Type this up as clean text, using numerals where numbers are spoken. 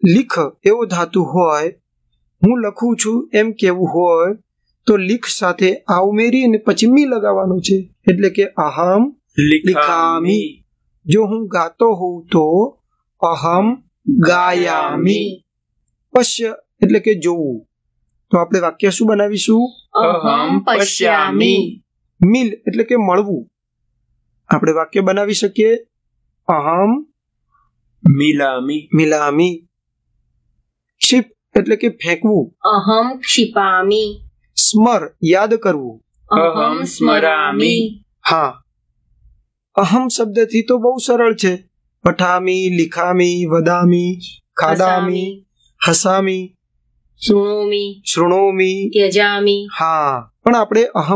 લીખ એવો ધાતુ હોય, હું લખું છું એમ કેવું હોય, તો લીખ સાથે આ ઉમેરીને પછી મી લગાવવાનું છે, એટલે કે અહમ લિખામી. જો હું ગાતો હોઉં તો અહમ ગાયામી. પશ્ય એટલે કે જોવું, તો આપણે વાક્ય શું બનાવીશું? અહમ પશ્યામી. મિલ એટલે કે મળવું, આપણે વાક્ય બનાવી શકીએ અહમ મિલામી. મિલામી. ક્ષિપ એટલે કે ફેંકવું, અહમ ક્ષિપામી. સ્મર યાદ કરવું, અહમ સ્મરામી. હા, અહમ શબ્દથી તો બહુ સરળ છે. પઠામી, લિખામી, વદામી, ખાદામી, હસામી, શૃણોમી, શૃણોમી. ત્યજામી. હા, પણ આપણે અહમ